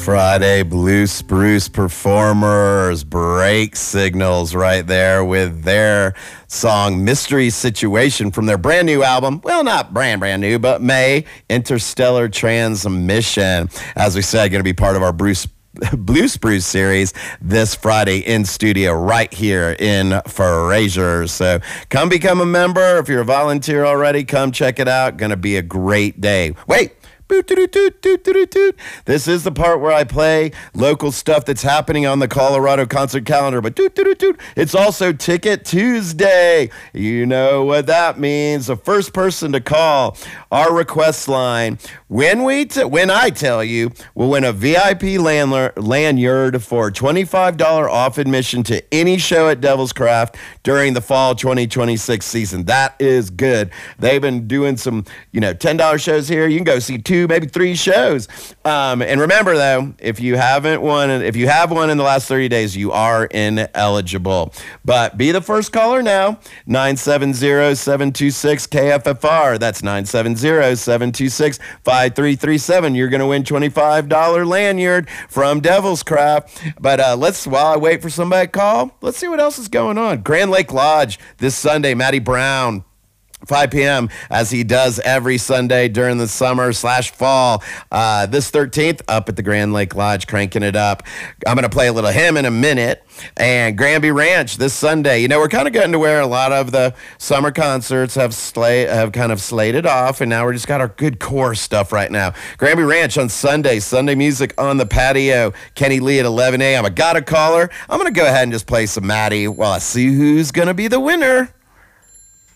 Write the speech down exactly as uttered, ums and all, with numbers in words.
Friday Blue Spruce performers, Break Signals right there with their song Mystery Situation from their brand new album. Well, not brand, brand new, but May, Interstellar Transmission. As we said, going to be part of our Bruce Blue Spruce series this Friday in studio right here in Fraser. So come become a member. If you're a volunteer already, come check it out. Going to be a great day. Wait. This is the part where I play local stuff that's happening on the Colorado concert calendar, but it's also Ticket Tuesday. You know what that means. The first person to call our request line when we t- when I tell you will win a V I P landler- lanyard for twenty-five dollars off admission to any show at Devil's Craft during the fall twenty twenty-six season. That is good. They've been doing some, you know, ten dollars shows here. You can go see two, maybe three shows. Um, and remember, though, if you haven't won, if you have one in the last thirty days, you are ineligible. But be the first caller now, nine seven zero, seven two six, K F F R. That's nine seven zero, seven two six, five three three seven. You're going to win twenty-five dollars lanyard from Devil's Craft. But uh, let's, while I wait for somebody to call, let's see what else is going on. Grand Lake Lodge this Sunday, Matty Brown. five p.m. as he does every Sunday during the summer slash fall. Uh, this thirteenth, up at the Grand Lake Lodge, cranking it up. I'm going to play a little him in a minute. And Granby Ranch this Sunday. You know, we're kind of getting to where a lot of the summer concerts have sla- have kind of slated off, and now we're just got our good core stuff right now. Granby Ranch on Sunday. Sunday music on the patio. Kenny Lee at eleven a.m. I got a caller. I'm going to go ahead and just play some Maddie while I see who's going to be the winner.